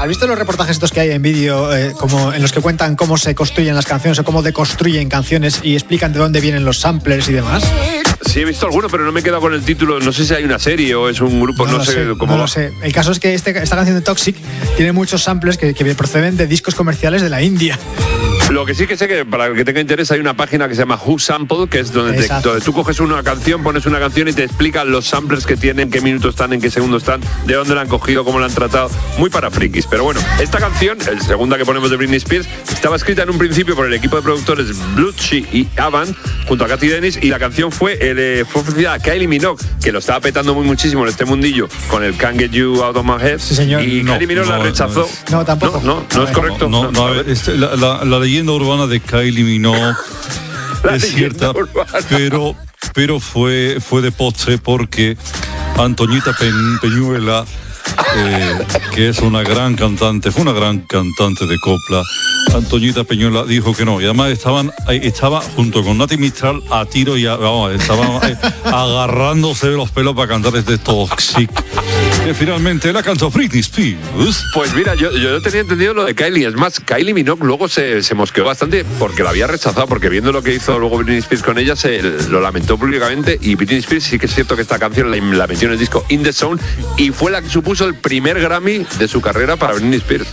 ¿Has visto los reportajes estos que hay en vídeo, como en los que cuentan cómo se construyen las canciones o cómo deconstruyen canciones y explican de dónde vienen los samplers y demás? Sí, he visto alguno, pero no me he quedado con el título. No sé si hay una serie o es un grupo, no sé cómo va. No lo sé. El caso es que esta canción de Toxic tiene muchos samplers que proceden de discos comerciales de la India. Lo que sí que sé que para el que tenga interés hay una página que se llama Who Sample, que es donde tú coges una canción, pones una canción y te explican los samplers que tienen, qué minutos están, en qué segundos están, de dónde la han cogido, cómo la han tratado. Muy para frikis. Pero bueno, esta canción, la segunda que ponemos de Britney Spears, estaba escrita en un principio por el equipo de productores Blutshy y Avan, junto a Cathy Dennis, y la canción fue ofrecida a Kylie Minogue, que lo estaba petando muchísimo en este mundillo con el Can't Get You Out of My Head. Sí, señor. Y Kylie Minogue la rechazó. No, tampoco. No es correcto. La leyenda urbana de Kylie Minogue es cierta, pero fue de postre porque Antoñita Peñuela, que es una gran cantante, fue una gran cantante de copla. Antoñita Peñuela dijo que no, y además estaba junto con Nati Mistral a tiro y estaban agarrándose de los pelos para cantar este Toxic. Que finalmente la cantó Britney Spears. Pues mira, yo tenía entendido lo de Kylie. Es más, Kylie Minogue luego se mosqueó bastante porque la había rechazado, porque viendo lo que hizo luego Britney Spears con ella, lo lamentó públicamente. Y Britney Spears sí que es cierto que esta canción la metió en el disco In The Zone y fue la que supuso el primer Grammy de su carrera para Britney Spears.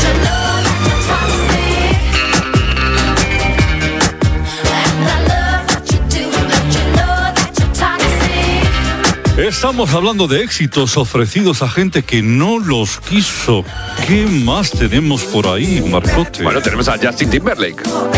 Estamos hablando de éxitos ofrecidos a gente que no los quiso. ¿Qué más tenemos por ahí, Marcote? Bueno, tenemos a Justin Timberlake.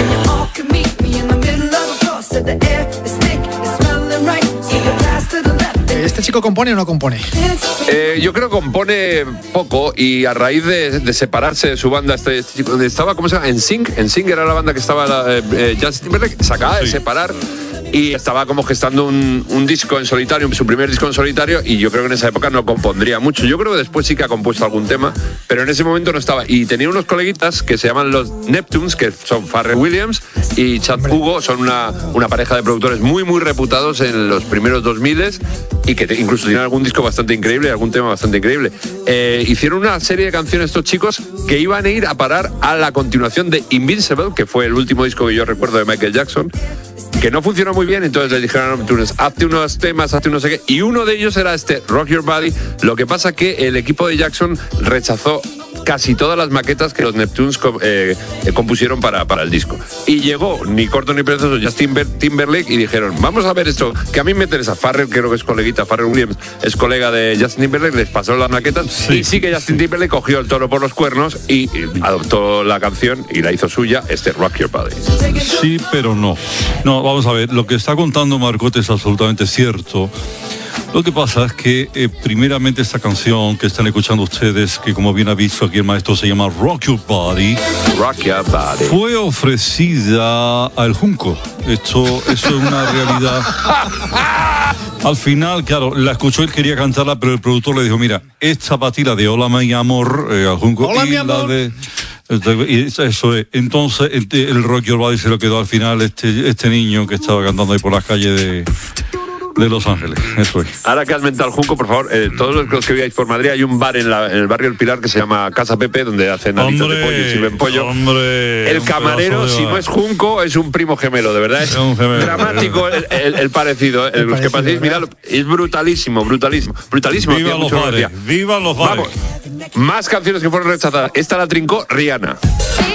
¿Este chico compone o no compone? Yo creo que compone poco y a raíz de separarse de su banda, este chico, estaba, ¿cómo se llama? NSYNC era la banda que estaba Justin Timberlake, se acaba de separar. Y estaba como gestando un disco en solitario, su primer disco en solitario, y yo creo que en esa época no compondría mucho. Yo creo que después sí que ha compuesto algún tema, pero en ese momento no estaba. Y tenía unos coleguitas que se llaman los Neptunes, que son Pharrell Williams y Chad Hugo, son una pareja de productores muy, muy reputados en los primeros 2000 y que incluso tienen algún disco bastante increíble, algún tema bastante increíble. Hicieron una serie de canciones estos chicos que iban a ir a parar a la continuación de Invincible, que fue el último disco que yo recuerdo de Michael Jackson, que no funcionó muy bien, entonces les dijeron a Neptunes, hazte unos temas, hazte no sé qué, y uno de ellos era este, Rock Your Body. Lo que pasa que el equipo de Jackson rechazó casi todas las maquetas que los Neptunes compusieron para el disco. Y llegó, ni corto ni precioso, Justin Timberlake y dijeron, vamos a ver esto, que a mí me interesa. Pharrell, creo que es coleguita, Pharrell Williams es colega de Justin Timberlake, les pasó las maquetas, y sí que Justin Timberlake cogió el toro por los cuernos y adoptó la canción y la hizo suya, Rock Your Body. Sí, pero no. No, vamos a ver, lo que está contando Marcote es absolutamente cierto. Lo que pasa es que primeramente esta canción que están escuchando ustedes, que como bien ha visto aquí el maestro se llama Rock Your Body, fue ofrecida al Junco. Eso es una realidad. Al final, claro, la escuchó, él quería cantarla, pero el productor le dijo, mira, esta patila de Hola mi amor, al Junco, Hola, y mi la amor. y eso es. Entonces el Rock Your Body se lo quedó al final este niño que estaba cantando ahí por las calles de Los Ángeles. Eso es. Ahora que has mentado el Junco, por favor, todos los que viváis por Madrid, hay un bar en el barrio El Pilar que se llama Casa Pepe, donde hacen alitas de pollo y sirven pollo. El camarero, si no es Junco, es un primo gemelo, de verdad. Es dramático el parecido. Los que paséis, miradlo, es brutalísimo. Viva los bares. Vamos, más canciones que fueron rechazadas. Esta la trincó Rihanna.